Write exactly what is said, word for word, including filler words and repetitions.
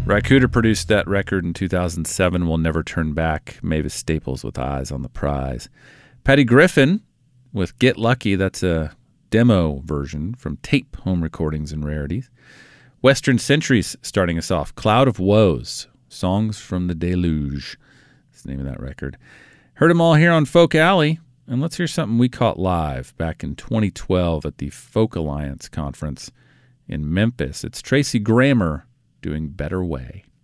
Rakuda produced that record in two thousand seven, We'll Never Turn Back. Mavis Staples with Eyes on the Prize. Patty Griffin with Get Lucky. That's a demo version from Tape Home Recordings and Rarities. Western Centuries starting us off. Cloud of Woes. Songs from the Deluge. That's the name of that record. Heard them all here on Folk Alley. And let's hear something we caught live back in twenty twelve at the Folk Alliance Conference in Memphis. It's Tracy Grammer doing Better Way.